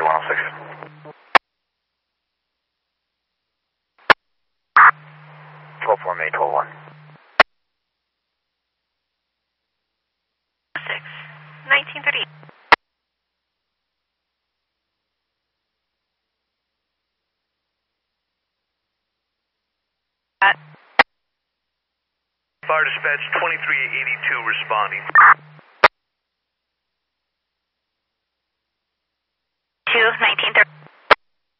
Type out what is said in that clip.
106. 12-4, May 12-1. 1930. Fire dispatch 2382 responding. 1930.